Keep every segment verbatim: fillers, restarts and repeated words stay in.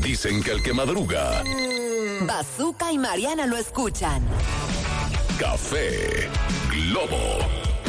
Dicen que el que madruga. Bazooka y Mariana lo escuchan. Café Globo.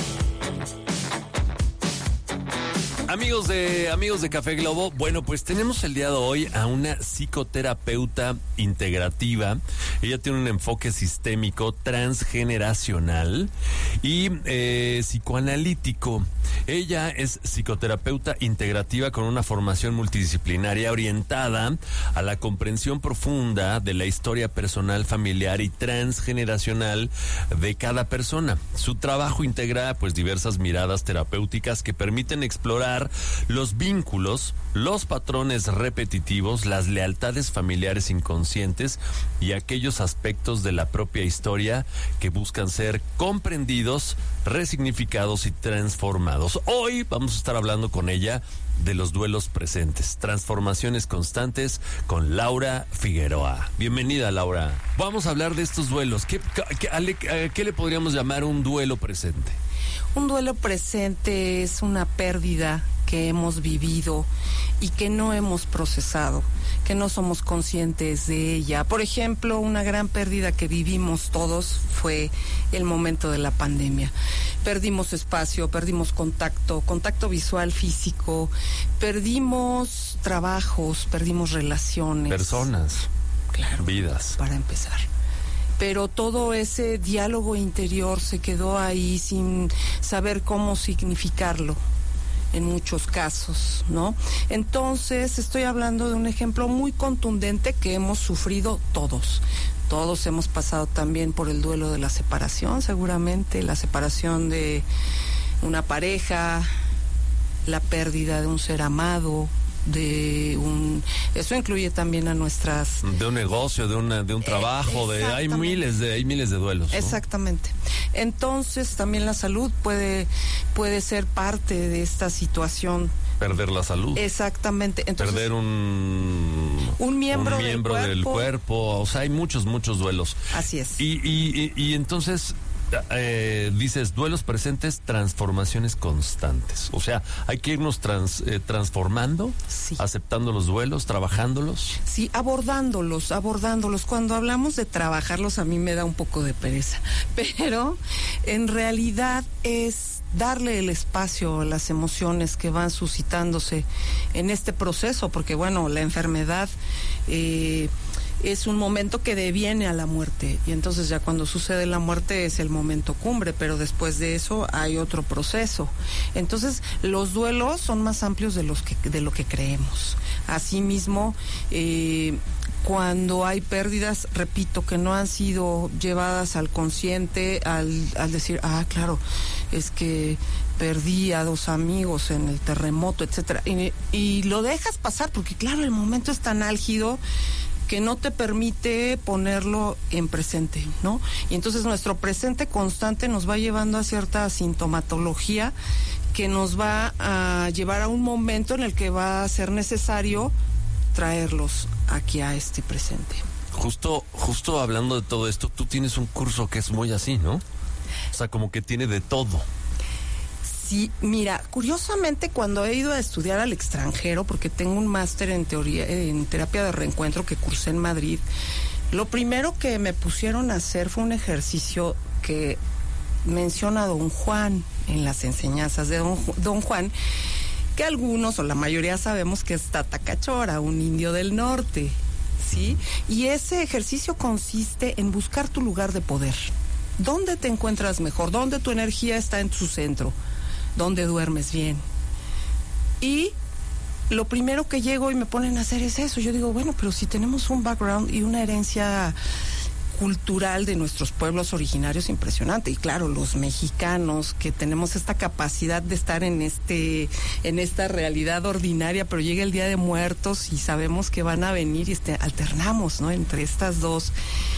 Amigos de amigos de Café Globo, bueno, pues tenemos el día de hoy a una psicoterapeuta integrativa. Ella tiene un enfoque sistémico transgeneracional y eh, psicoanalítico. Ella es psicoterapeuta integrativa con una formación multidisciplinaria orientada a la comprensión profunda de la historia personal, familiar y transgeneracional de cada persona. Su trabajo integra pues diversas miradas terapéuticas que permiten explorar los vínculos, los patrones repetitivos, las lealtades familiares inconscientes y aquellos aspectos de la propia historia que buscan ser comprendidos, resignificados y transformados. Hoy vamos a estar hablando con ella de los duelos presentes, transformaciones constantes, con Laura Figueroa. Bienvenida, Laura. Vamos a hablar de estos duelos. ¿Qué, qué, qué, qué le podríamos llamar un duelo presente? Un duelo presente es una pérdida que hemos vivido y que no hemos procesado, que no somos conscientes de ella. Por ejemplo, una gran pérdida que vivimos todos fue el momento de la pandemia. Perdimos espacio, perdimos contacto, contacto visual, físico, perdimos trabajos, perdimos relaciones. Personas, claro, vidas. Para empezar. Pero todo ese diálogo interior se quedó ahí sin saber cómo significarlo en muchos casos, ¿no? Entonces, estoy hablando de un ejemplo muy contundente que hemos sufrido todos. Todos hemos pasado también por el duelo de la separación, seguramente, la separación de una pareja, la pérdida de un ser amado, de un, eso incluye también a nuestras, de un negocio, de una, de un trabajo, eh, de hay miles de hay miles de duelos, ¿no? Exactamente. Entonces también la salud puede puede ser parte de esta situación. Perder la salud. Exactamente. Entonces, perder un un miembro, un miembro del, del cuerpo. cuerpo, o sea, hay muchos muchos duelos. Así es. Y y y, y entonces Eh, dices duelos presentes, transformaciones constantes. O sea, hay que irnos trans, eh, transformando, sí. Aceptando los duelos, trabajándolos. Sí, abordándolos, abordándolos. Cuando hablamos de trabajarlos, a mí me da un poco de pereza, pero en realidad es darle el espacio a las emociones que van suscitándose en este proceso, porque bueno, la enfermedad eh, es un momento que deviene a la muerte, y entonces ya cuando sucede la muerte es el momento cumbre, pero después de eso hay otro proceso. Entonces los duelos son más amplios de los que de lo que creemos. Asimismo, eh, cuando hay pérdidas, repito, que no han sido llevadas al consciente, al, al decir, ah, claro, es que perdí a dos amigos en el terremoto, etcétera, y, y lo dejas pasar porque claro, el momento es tan álgido que no te permite ponerlo en presente, ¿no? Y entonces nuestro presente constante nos va llevando a cierta sintomatología que nos va a llevar a un momento en el que va a ser necesario traerlos aquí a este presente. Justo, justo hablando de todo esto, tú tienes un curso que es muy así, ¿no? O sea, como que tiene de todo. Sí, mira, curiosamente cuando he ido a estudiar al extranjero, porque tengo un máster en teoría, en terapia de reencuentro que cursé en Madrid, lo primero que me pusieron a hacer fue un ejercicio que menciona a Don Juan en las enseñanzas de Don, Don Juan, que algunos o la mayoría sabemos que es Tata Cachora, un indio del norte, ¿sí? Y ese ejercicio consiste en buscar tu lugar de poder. ¿Dónde te encuentras mejor? ¿Dónde tu energía está en su centro? ¿Dónde duermes bien? Y lo primero que llego y me ponen a hacer es eso. Yo digo, bueno, pero si tenemos un background y una herencia cultural de nuestros pueblos originarios impresionante, y claro, los mexicanos que tenemos esta capacidad de estar en este en esta realidad ordinaria, pero llega el Día de Muertos y sabemos que van a venir y este, alternamos, ¿no?, entre estas dos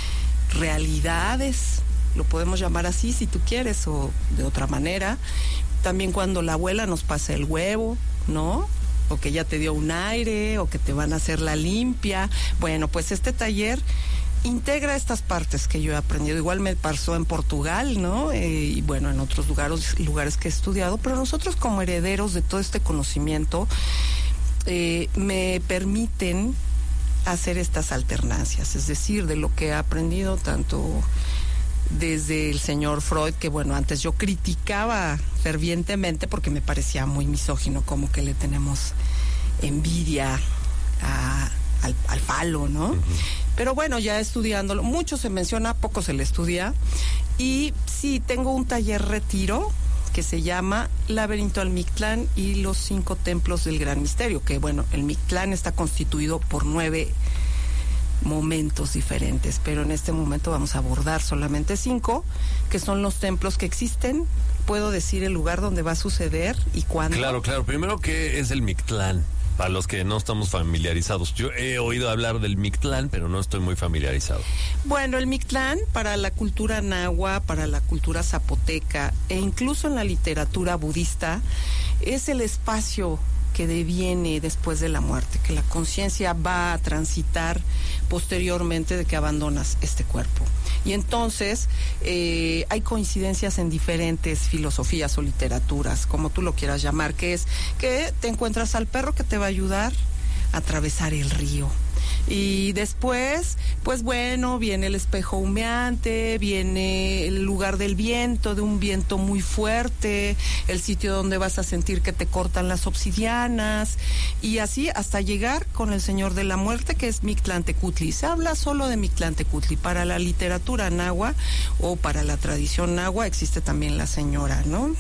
realidades, lo podemos llamar así si tú quieres, o de otra manera. También cuando la abuela nos pasa el huevo, ¿no?, o que ya te dio un aire, o que te van a hacer la limpia. Bueno, pues este taller integra estas partes que yo he aprendido. Igual me pasó en Portugal, ¿no? Eh, y bueno, en otros lugares, lugares que he estudiado, pero nosotros como herederos de todo este conocimiento, eh, me permiten hacer estas alternancias, es decir, de lo que he aprendido tanto desde el señor Freud, que bueno, antes yo criticaba fervientemente porque me parecía muy misógino, como que le tenemos envidia a, al, al falo, ¿no? Uh-huh. Pero bueno, ya estudiándolo, mucho se menciona, poco se le estudia, y sí, tengo un taller retiro que se llama Laberinto al Mictlán y los cinco templos del Gran Misterio, que bueno, el Mictlán está constituido por nueve momentos diferentes, pero en este momento vamos a abordar solamente cinco, que son los templos que existen. ¿Puedo decir el lugar donde va a suceder y cuándo? Claro, claro. Primero, ¿qué es el Mictlán? Para los que no estamos familiarizados. Yo he oído hablar del Mictlán, pero no estoy muy familiarizado. Bueno, el Mictlán, para la cultura nahua, para la cultura zapoteca e incluso en la literatura budista, es el espacio que deviene después de la muerte, que la conciencia va a transitar posteriormente de que abandonas este cuerpo. Y entonces eh, hay coincidencias en diferentes filosofías o literaturas, como tú lo quieras llamar, que es que te encuentras al perro que te va a ayudar a atravesar el río. Y después, pues bueno, viene el espejo humeante, viene el lugar del viento, de un viento muy fuerte, el sitio donde vas a sentir que te cortan las obsidianas, y así hasta llegar con el Señor de la Muerte, que es Mictlantecutli. Se habla solo de Mictlantecutli. Para la literatura nahua o para la tradición nahua existe también la señora, ¿no?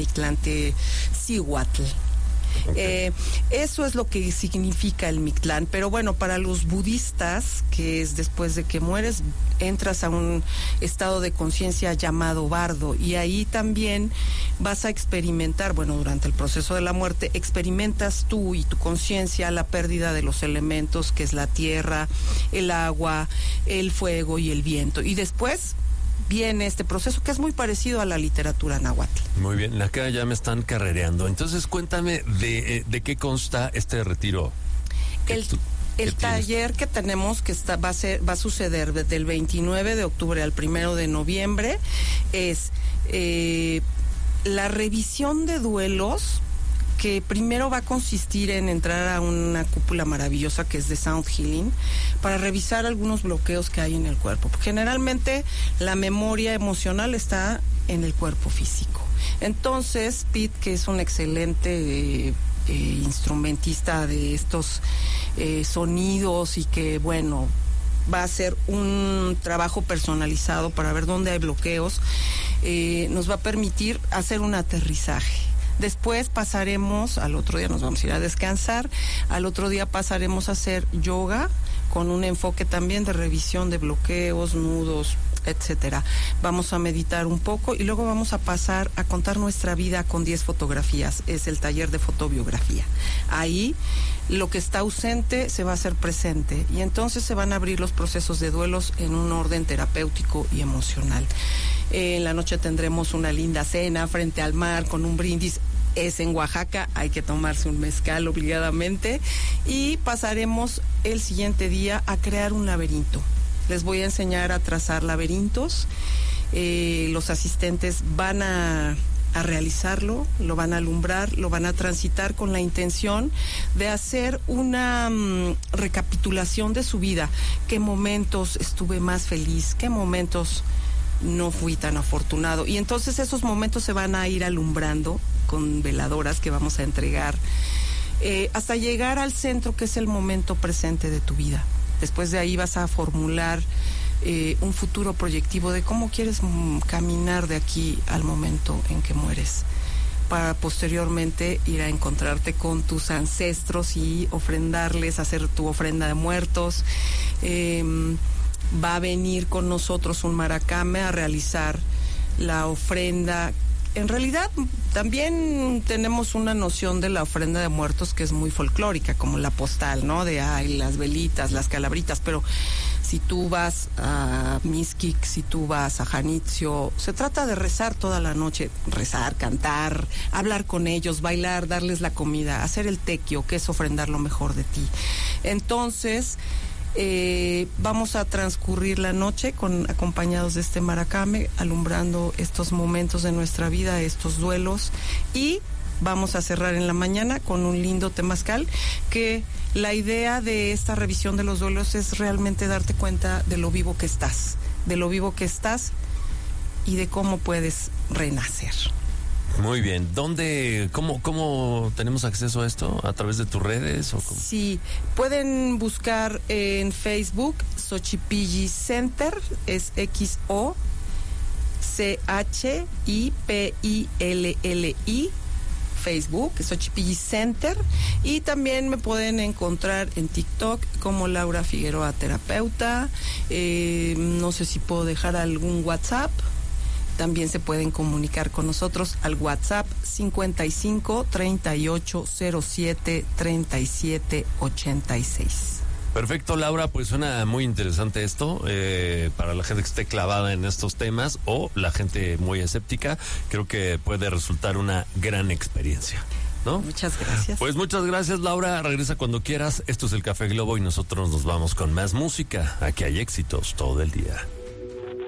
Mictlantecihuatl. Okay. Eh, eso es lo que significa el Mictlán, pero bueno, para los budistas, que es después de que mueres, entras a un estado de conciencia llamado bardo, y ahí también vas a experimentar, bueno, durante el proceso de la muerte, experimentas tú y tu conciencia la pérdida de los elementos, que es la tierra, el agua, el fuego y el viento, y después viene este proceso que es muy parecido a la literatura náhuatl. Muy bien, acá ya me están carrereando. Entonces, cuéntame de, de qué consta este retiro. El, tú, el taller que tenemos, que está, va a ser, va a suceder desde el veintinueve de octubre al primero de noviembre, es eh, la revisión de duelos, que primero va a consistir en entrar a una cúpula maravillosa que es de Sound Healing para revisar algunos bloqueos que hay en el cuerpo. Generalmente la memoria emocional está en el cuerpo físico. Entonces, Pete, que es un excelente eh, eh, instrumentista de estos eh, sonidos y que, bueno, va a hacer un trabajo personalizado para ver dónde hay bloqueos, eh, nos va a permitir hacer un aterrizaje. Después pasaremos, al otro día nos vamos a ir a descansar, al otro día pasaremos a hacer yoga con un enfoque también de revisión de bloqueos, nudos, etcétera. Vamos a meditar un poco y luego vamos a pasar a contar nuestra vida con diez fotografías. Es el taller de fotobiografía. Ahí lo que está ausente se va a hacer presente y entonces se van a abrir los procesos de duelos en un orden terapéutico y emocional. En la noche tendremos una linda cena frente al mar con un brindis. Es en Oaxaca, hay que tomarse un mezcal obligadamente, y pasaremos el siguiente día a crear un laberinto. Les voy a enseñar a trazar laberintos. Eh, los asistentes van a, a realizarlo, lo van a alumbrar, lo van a transitar con la intención de hacer una um, recapitulación de su vida. ¿Qué momentos estuve más feliz? ¿Qué momentos no fui tan afortunado? Y entonces esos momentos se van a ir alumbrando con veladoras que vamos a entregar eh, hasta llegar al centro, que es el momento presente de tu vida. Después de ahí vas a formular eh, un futuro proyectivo de cómo quieres mm, caminar de aquí al momento en que mueres, para posteriormente ir a encontrarte con tus ancestros y ofrendarles, hacer tu ofrenda de muertos. Eh, va a venir con nosotros un maracame a realizar la ofrenda. En realidad también tenemos una noción de la ofrenda de muertos que es muy folclórica, como la postal, ¿no? De ay, las velitas, las calabritas, pero si tú vas a Mixquic, si tú vas a Janitzio, se trata de rezar toda la noche, rezar, cantar, hablar con ellos, bailar, darles la comida, hacer el tequio, que es ofrendar lo mejor de ti. Entonces, Eh, vamos a transcurrir la noche con acompañados de este maracame, alumbrando estos momentos de nuestra vida, estos duelos, y vamos a cerrar en la mañana con un lindo temazcal, que la idea de esta revisión de los duelos es realmente darte cuenta de lo vivo que estás, de lo vivo que estás y de cómo puedes renacer. Muy bien. ¿Dónde, cómo, cómo tenemos acceso a esto? ¿A través de tus redes? O cómo? Sí, pueden buscar en Facebook Xochipilli Center, es X O C H I P I L L I, Facebook, Xochipilli Center, y también me pueden encontrar en TikTok como Laura Figueroa Terapeuta. Eh, no sé si puedo dejar algún WhatsApp. También se pueden comunicar con nosotros al WhatsApp cincuenta y cinco, treinta y ocho, cero siete, treinta y siete, ochenta y seis. Perfecto, Laura, pues suena muy interesante esto, eh, para la gente que esté clavada en estos temas o la gente muy escéptica, creo que puede resultar una gran experiencia, ¿no? Muchas gracias. Pues muchas gracias, Laura, regresa cuando quieras, esto es el Café Globo y nosotros nos vamos con más música, aquí hay éxitos todo el día.